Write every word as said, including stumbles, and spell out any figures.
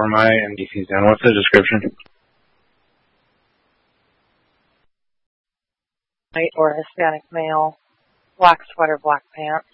for my N B C Zen. What's the description? White or Hispanic male, black sweater, black pants.